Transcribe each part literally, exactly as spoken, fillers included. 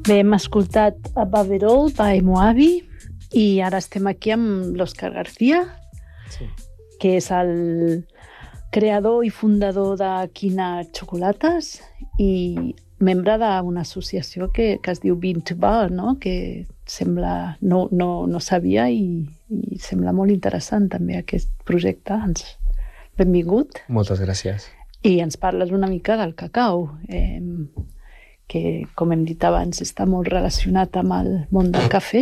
Bé, hem escoltat a Baverol by Moavi i ara estem aquí amb l'Òscar García, sí, que és el creador i fundador de Quina Xocolates i membre d'una associació que, que es diu Bean to Bar, no? Que sembla, no, no, no sabia i, i sembla molt interessant també aquest projecte. Ens, benvingut. Moltes gràcies. I ens parles una mica del cacau, eh, que, com hem dit abans, està molt relacionat amb el món del cafè.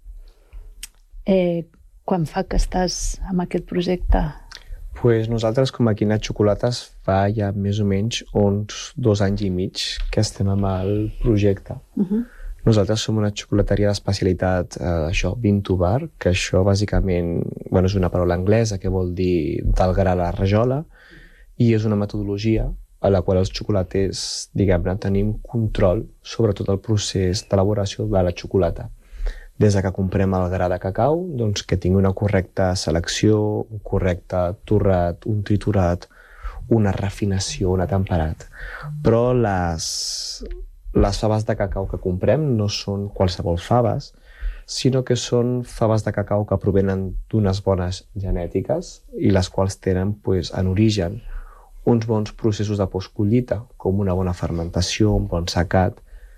Eh, quan fa que estàs amb aquest projecte? Pues nosaltres, com a Quina Xocolates, fa ja més o menys uns dos anys i mig que estem amb el projecte. Uh-huh. Nosaltres som una xocolateria d'especialitat, eh, això, bean to bar, que això bàsicament, bueno, és una paraula anglesa que vol dir del gra a la rajola, i és una metodologia a la qual els xocolaters, diguem-ne, tenim control sobre tot el procés d'elaboració de la xocolata. Des que comprem el gra de cacau, doncs que tingui una correcta selecció, un correcte torrat, un triturat, una refinació, un atemperat. Però les, les faves de cacau que comprem no són qualsevol faves, sinó que són faves de cacau que provenen d'unes bones genètiques i les quals tenen, pues, en origen uns bons processos de postcollita, com una bona fermentació, un bon secat.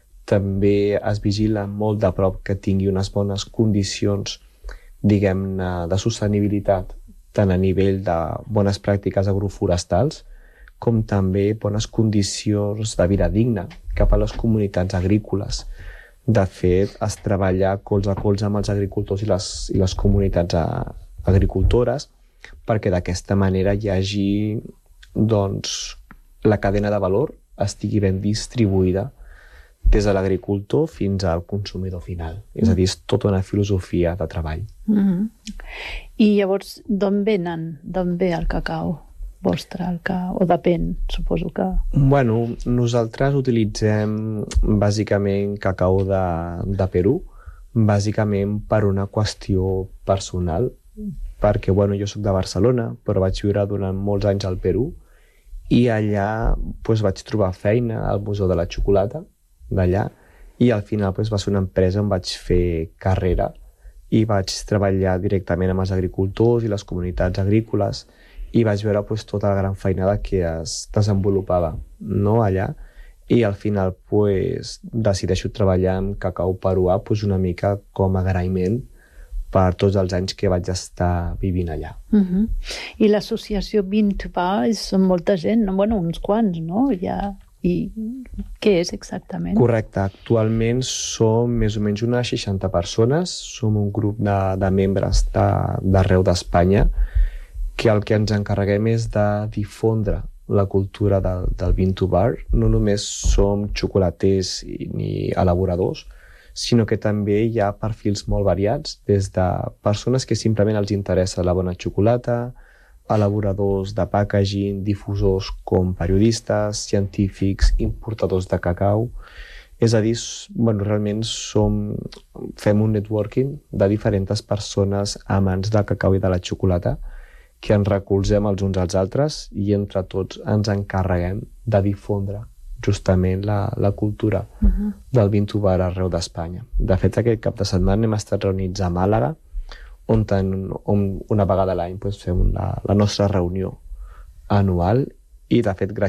També es vigila molt de prop que tingui unes bones condicions, diguem-ne, de sostenibilitat, tant a nivell de bones pràctiques agroforestals, com també bones condicions de vida digna cap a les comunitats agrícoles. De fet, es treballa colze a colze amb els agricultors i les, i les comunitats agricultores perquè d'aquesta manera hi hagi, doncs, la cadena de valor estigui ben distribuïda des de l'agricultor fins al consumidor final. Mm. És a dir, és tota una filosofia de treball. Mm-hmm. I llavors, d'on venen? D'on ve el cacau vostre? El que... O depèn, suposo que... Bueno, nosaltres utilitzem bàsicament cacau de, de Perú, bàsicament per una qüestió personal, perquè, bueno, jo soc de Barcelona, però vaig viure durant molts anys al Perú, i allà, doncs, vaig trobar feina al Museu de la Xocolata, d'allà, i al final, doncs, va ser una empresa on vaig fer carrera i vaig treballar directament amb els agricultors i les comunitats agrícoles i vaig veure, doncs, tota la gran feinada que es desenvolupava, no, allà, i al final, doncs, decideixo treballar amb cacau peruà, doncs, una mica com a agraïment per tots els anys que vaig estar vivint allà. Uh-huh. I l'associació Bean to Bar són molta gent, no? Bueno, uns quants, no? Ja... I què és exactament? Correcte. Actualment som més o menys unes seixanta persones, som un grup de, de membres d'arreu de, d'Espanya, que el que ens encarreguem és de difondre la cultura del, del bean to bar. No només som xocolaters ni elaboradors, sinó que també hi ha perfils molt variats, des de persones que simplement els interessa la bona xocolata, elaboradors de packaging, difusors com periodistes, científics, importadors de cacau. És a dir, bueno, realment som, fem un networking de diferents persones amants del cacau i de la xocolata que ens recolzem els uns als altres i entre tots ens encarreguem de difondre justament la, la cultura uh-huh. del bean to bar arreu d'Espanya. De fet, aquest cap de setmana hem estat reunits a Màlaga, on, ten, on una vegada a l'any doncs, fem la, la nostra reunió anual i, de fet, gràcies